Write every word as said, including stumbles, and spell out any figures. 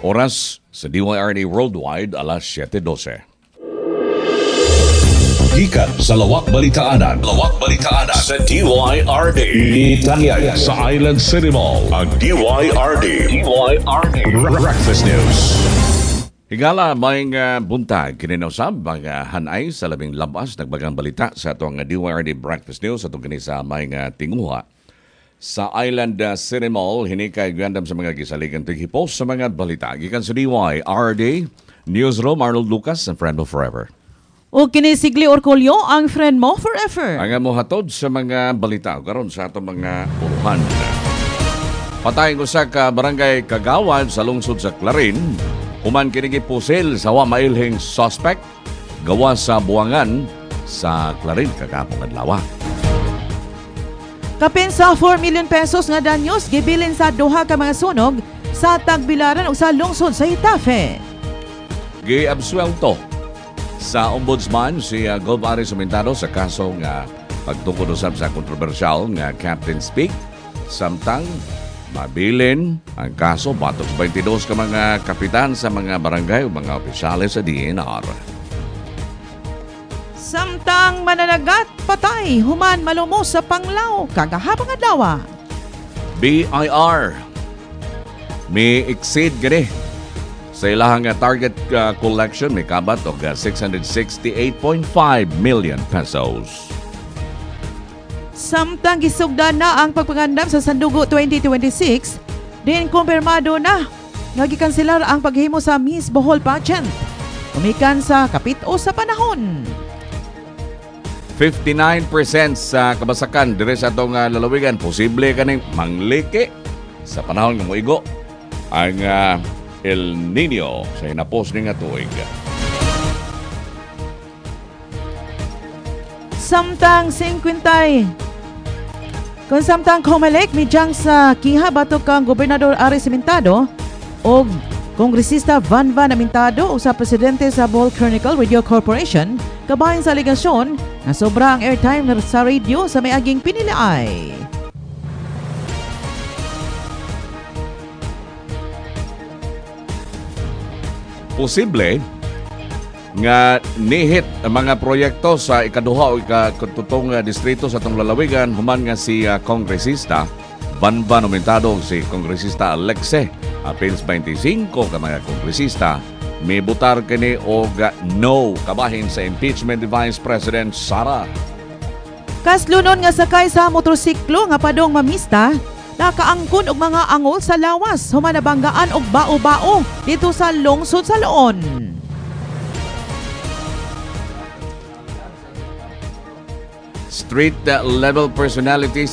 Oras sa D Y R D Worldwide, alas siyete dose. Gikan sa Lawak Balitaanan. Lawak Balitaanan sa D Y R D. Itanyag sa Island City Mall. Ang D Y R D. D Y R D. Breakfast News. Higala may uh, buntag kininausab mga hanay sa labing labas nagbagang balita sa atong D Y R D Breakfast News atong kini sa may uh, tinguha sa Island uh, City Mall. Hinikay gandam sa mga gisaligan tighipost sa mga balita gikan sa D Y R D Newsroom. Arnold Lucas and Friend mo forever. O kinisigli Orcolio ang friend mo forever. Ang mo hatod sa mga balita karon sa atong mga uruhan. Patay ko sa ka barangay Kagawad sa lungsod sa Clarin. Human kinigi pusil sa wa mailhing suspect gawa sa buwangan sa Clarin kagapong adlaw. Kapin sa four million pesos nga danyos gibilin sa duha ka mga sunog sa Tagbilaran ug sa lungsod sa Itafe. Giabsuelto sa ombudsman si uh, Gov. Ari Sumentado sa kaso nga pagtungkol usab sa kontrobersyal nga Captain Speak. Samtang mabilin ang kaso batok twenty-two ka mga kapitan sa mga barangay o mga opisyales sa D N R. Samtang mananagat patay human malumos sa Panglao kagahabang adlaw. B I R may exceed gani sa ilahang target uh, collection may kabat og uh, six hundred sixty-eight point five million pesos. Samtang gisugdan na ang pagpangandam sa Sandugo twenty twenty-six, din kumpirmado na nagikanselar ang paghimo sa Miss Bohol pageant. Umikan sa kapit-o sa panahon. fifty-nine percent sa kabasakan dire sa atong uh, lalawigan posible kaning mangliki sa panahon nga moigo ang uh, El Nino sa hinapos ni nga tuig. Samtang fifty kung samtang Comelec midyang sa kiha batok kang Gobernador Ari Sementado o Kongresista Van Van Amintado o sa Presidente sa Bohol Chronicle Radio Corporation kabahin sa aligasyon na sobra ang airtime sa radio sa may aging pinilaay. Posible nga nihit ang mga proyekto sa ikaduha o ikatutong distrito sa itong lalawigan human nga si uh, Kongresista Van Van Aumentado si Kongresista Alexe apils twenty-five ka mga kongresista may butar kini og no kabahin sa impeachment ni Vice President Sara. Kaslunon nga sakay sa motorsiklo nga padong mamista nakaangkon og mga angol sa lawas human nabanggaan og bao-bao dito sa lungsod sa Loon. Street level personalities